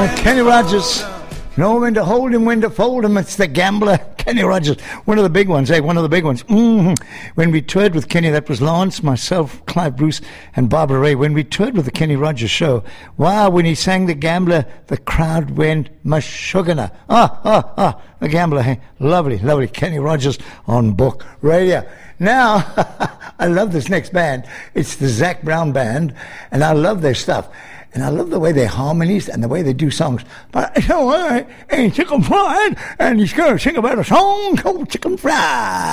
Kenny Rogers. Know when to hold him, when to fold him. It's the gambler, Kenny Rogers. One of the big ones, one of the big ones. When we toured with Kenny, that was Lawrence, myself, Clive Bruce, and Barbara Ray. When we toured with the Kenny Rogers show, wow, when he sang the gambler, the crowd went mashugana. The gambler. Hey, lovely, lovely. Kenny Rogers on Book Radio. Now, I love this next band. It's the Zac Brown Band, and I love their stuff. And I love the way they harmonies and the way they do songs. But you know what? Ain't chicken fried, and he's going to sing about a song called Chicken Fried.